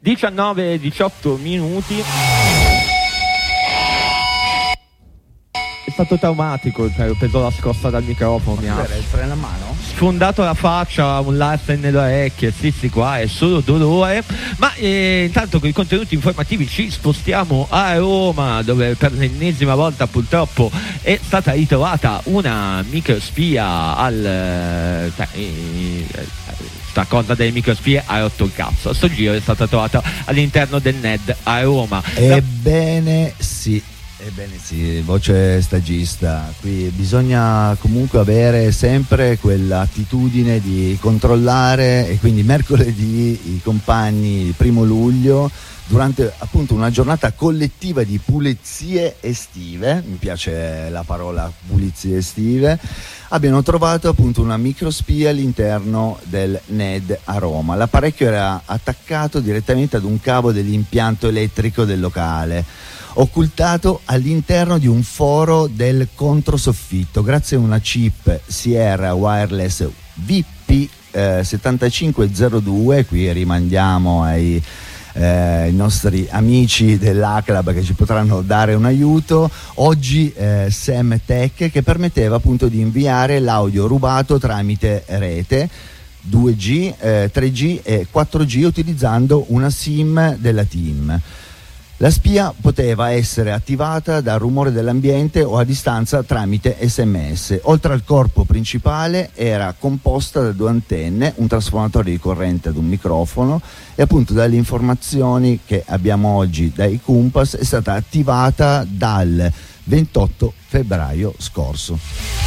19-18 minuti. È stato traumatico, cioè, ho preso la scossa dal microfono. Mi ha il freno a mano? sfondato la faccia, un lasso nelle orecchie. Sì, qua è solo dolore. Ma intanto con i contenuti informativi ci spostiamo a Roma, dove per l'ennesima volta purtroppo è stata ritrovata una microspia sta cosa delle microspie ha rotto il cazzo. Sto giro è stata trovata all'interno del NED a Roma. Ebbene sì, voce stagista. Qui bisogna comunque avere sempre quell'attitudine di controllare, e quindi mercoledì i compagni, il 1° luglio, durante appunto una giornata collettiva di pulizie estive, mi piace la parola pulizie estive, abbiano trovato appunto una microspia all'interno del NED a Roma. L'apparecchio era attaccato direttamente ad un cavo dell'impianto elettrico del locale, occultato all'interno di un foro del controsoffitto grazie a una chip Sierra Wireless VP 7502. Qui rimandiamo ai nostri amici dell'ACLAB che ci potranno dare un aiuto. Oggi Semtech, che permetteva appunto di inviare l'audio rubato tramite rete 2G, 3G e 4G utilizzando una SIM della TIM. La spia poteva essere attivata dal rumore dell'ambiente o a distanza tramite SMS. Oltre al corpo principale era composta da 2 antenne, un trasformatore di corrente ad un microfono, e appunto dalle informazioni che abbiamo oggi dai Compass è stata attivata dal 28 febbraio scorso.